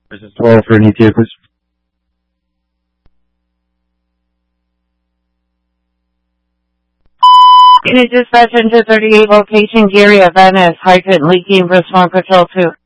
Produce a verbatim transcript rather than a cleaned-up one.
This is twelve for an E T A, please. Unit dispatch into thirty-eight location, Gary, Venice, hydrant leaking, respond patrol two.